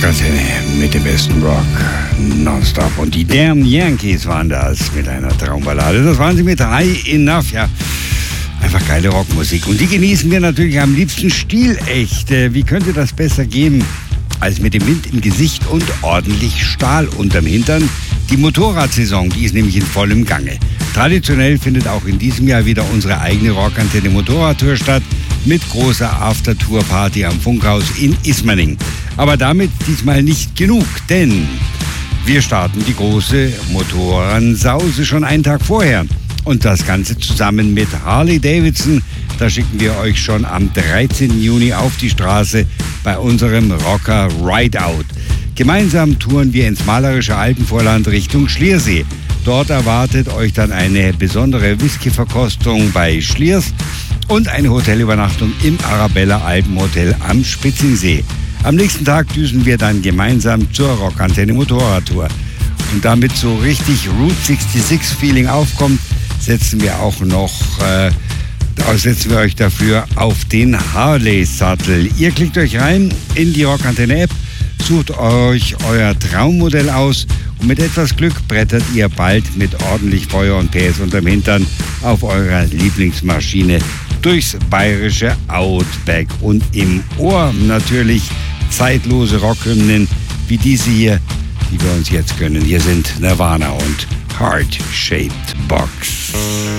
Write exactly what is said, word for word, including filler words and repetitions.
Rockantenne mit dem besten Rock nonstop. Und die Damn Yankees waren das mit einer Traumballade. Das waren sie mit High Enough. Ja, einfach geile Rockmusik. Und die genießen wir natürlich am liebsten stilecht. Wie könnte das besser gehen als mit dem Wind im Gesicht und ordentlich Stahl unterm Hintern? Die Motorradsaison, die ist nämlich in vollem Gange. Traditionell findet auch in diesem Jahr wieder unsere eigene Rockantenne Motorradtour statt mit großer Aftertour-Party am Funkhaus in Ismaning. Aber damit diesmal nicht genug, denn wir starten die große Motorradsause schon einen Tag vorher. Und das Ganze zusammen mit Harley Davidson. Da schicken wir euch schon am dreizehnten Juni auf die Straße bei unserem Rocker Rideout. Gemeinsam touren wir ins malerische Alpenvorland Richtung Schliersee. Dort erwartet euch dann eine besondere Whisky-Verkostung bei Schliers und eine Hotelübernachtung im Arabella Alpenhotel am Spitzingsee. Am nächsten Tag düsen wir dann gemeinsam zur Rockantenne Motorradtour. Und damit so richtig Route sechsundsechzig Feeling aufkommt, setzen wir auch noch, äh, setzen wir euch dafür auf den Harley-Sattel. Ihr klickt euch rein in die Rockantenne-App, sucht euch euer Traummodell aus und mit etwas Glück brettert ihr bald mit ordentlich Feuer und P S unterm Hintern auf eurer Lieblingsmaschine durchs bayerische Outback. Und im Ohr natürlich zeitlose Rockhymnen wie diese hier, die wir uns jetzt gönnen. Hier sind Nirvana und Heart-Shaped Box.